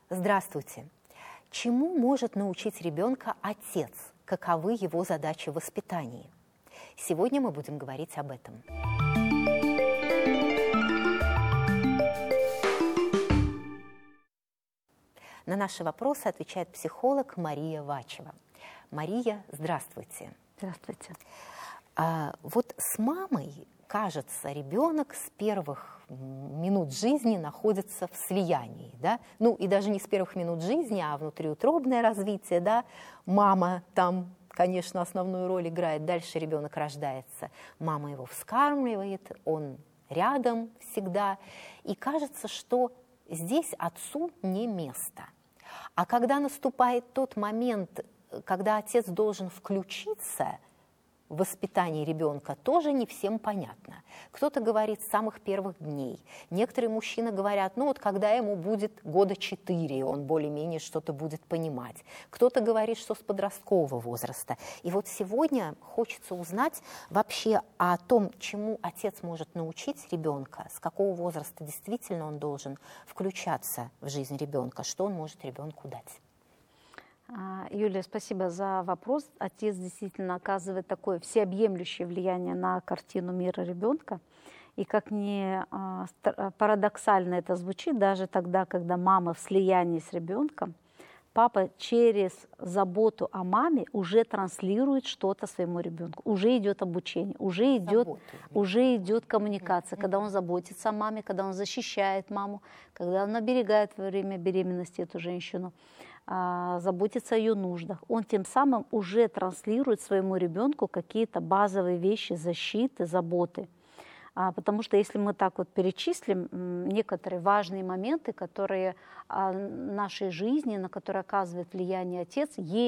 Здравствуйте. Чему может научить ребенка отец? Каковы его задачи в воспитании? Сегодня мы будем говорить об этом. На наши вопросы отвечает психолог Мария Вачева. Мария, здравствуйте. Здравствуйте. Вот с мамой, кажется, ребенок с первых минут жизни находится в слиянии, да? Ну и даже не с первых минут жизни, а внутриутробное развитие, да? Мама там, конечно, основную роль играет, дальше ребенок рождается, мама его вскармливает, он рядом всегда, и кажется, что здесь отцу не место. А когда наступает тот момент, когда отец должен включиться в воспитание ребенка, тоже не всем понятно. Кто-то говорит с самых первых дней. Некоторые мужчины говорят, ну вот когда ему будет года 4, он более-менее что-то будет понимать. Кто-то говорит, что с подросткового возраста. И вот сегодня хочется узнать вообще о том, чему отец может научить ребенка, с какого возраста действительно он должен включаться в жизнь ребенка, что он может ребенку дать. Юлия, спасибо за вопрос. Отец действительно оказывает такое всеобъемлющее влияние на картину мира ребенка. И как ни парадоксально это звучит, даже тогда, когда мама в слиянии с ребенком, папа через заботу о маме уже транслирует что-то своему ребенку. Уже идет обучение, уже идет коммуникация. Когда он заботится о маме, когда он защищает маму, когда он оберегает во время беременности эту женщину, заботится о ее нуждах. Он тем самым уже транслирует своему ребенку какие-то базовые вещи защиты, заботы. Потому что если мы так вот перечислим некоторые важные моменты, которые в нашей жизни, на которые оказывает влияние отец,